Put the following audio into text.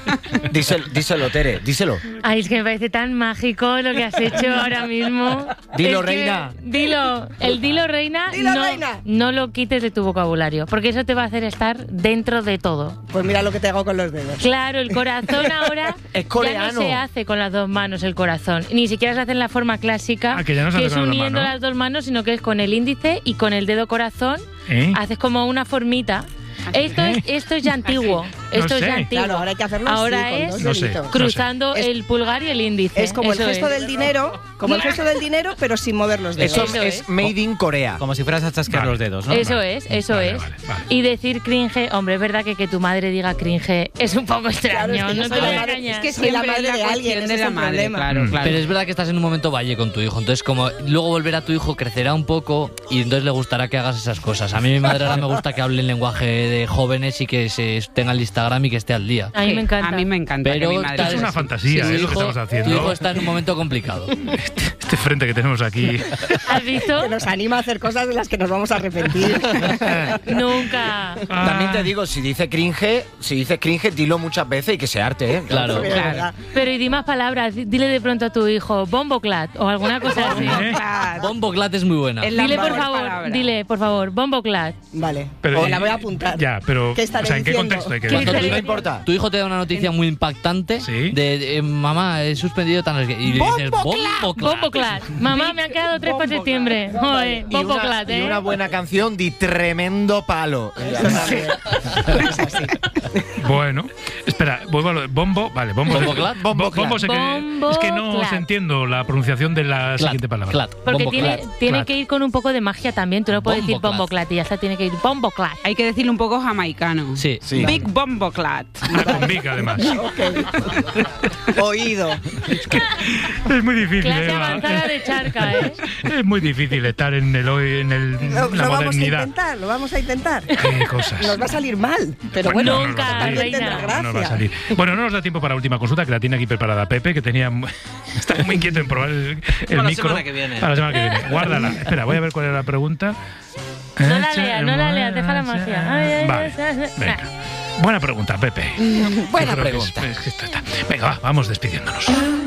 Díselo, Tere, díselo. Ay, es que me parece tan mágico lo que has hecho ahora mismo. Dilo, Es que reina. Dilo. El dilo, reina, Dilo, no, reina. no lo quites de tu vocabulario, porque eso te va a hacer estar dentro de todo. Pues mira lo que te hago con los dedos. Claro, el corazón ahora Es ya coreano. no se hace con las dos manos el corazón. Ni siquiera se hace en la forma clásica, Ah, que ya no se hace es con las dos uniendo manos. las dos manos, sino que es con el índice y con el dedo corazón. ¿Eh? Haces como una formita. Esto es ya antiguo. Esto es sé. ya antiguo. Claro, ahora hay que hacerlo Ahora así, con es dos No sé. deditos. cruzando Es- el pulgar y el índice. Es como el Eso gesto es. del dinero, pero sin mover los dedos. Eso Eso es es. made in Corea. Como si fueras a chasquear Vale. los dedos, ¿no? Eso Vale. es, eso Vale, es. vale, vale. Y decir cringe, hombre, es verdad que tu madre diga cringe es un poco extraño, Claro, es que yo no soy te la voy a madre- engañar. es que soy la madre de alguien, cuestión ese de es la el madre, problema. claro, claro. Pero es verdad que estás en un momento valle con tu hijo, entonces como luego volver a tu hijo crecerá un poco y entonces le gustará que hagas esas cosas. A mí mi madre ahora me gusta que hable en lenguaje de jóvenes y que se tenga el Instagram y que esté al día. A mí Sí, me encanta. A mí me encanta Pero que mi madre tal- Es una fantasía, tu lo que hijo- estamos haciendo. Tu hijo está en un momento complicado. Este frente que tenemos aquí. ¿Has visto? Que nos anima a hacer cosas de las que nos vamos a arrepentir. Nunca. También te digo, si dices cringe, dilo muchas veces y que se arte, ¿eh? Claro. Pero es verdad. Pero y di más palabras, dile de pronto a tu hijo, bomboclat o alguna cosa así. ¿Eh? Claro. Bomboclat es muy buena. Es la Dile por mejor favor, palabra. dile por favor, bomboclat. Vale, Pero, o la voy a apuntar. Ya, pero. ¿Qué estaré o sea, ¿en qué diciendo? contexto hay que ¿Qué decirlo? estaré- No importa. Tu hijo te da una noticia muy impactante Sí. de mamá, he suspendido tan... Y le dices, bomboclat. Bomboclat. Mamá, me han quedado 3 para septiembre. Joder, Y una, bomboclat, y una ¿eh? buena canción de tremendo palo. Eso también. Es así. Bueno, espera, vuelvo a lo de bombo. Vale, bombo. ¿Bomboclat? Bombo sé que- es que no Bomboclat. os entiendo la pronunciación de la Clat, siguiente palabra. clat, Porque bomboclat. tiene Clat. que ir con un poco de magia también. Tú no puedes decir Bomboclat. bomboclat y ya está, tiene que ir bomboclat. Hay que decirlo un poco jamaicano. Sí. Sí. Big Bomboclat. Ah, con Vic, además. Oído. Es muy difícil, Clase Eva. avanzada de charca, ¿eh? Es muy difícil estar en el hoy, en el, Lo la vamos a modernidad. intentar, lo vamos a intentar. Qué cosas. Nos va a salir mal, pero Bueno, bueno, no nos va a nunca, salir. reina. tendrá No nos va a gracia. salir. Bueno, no nos da tiempo para la última consulta, que la tiene aquí preparada Pepe, que tenía está muy inquieto en probar el Para la micro. semana que viene. Para la semana que viene. Guárdala. Espera, voy a ver cuál era la pregunta. No la leas, deja la magia. Ay, ay, Vale, ay, ay, ay. venga. Buena pregunta, Pepe. Buena Yo creo que pregunta. es que esto está. Venga, va, vamos despidiéndonos.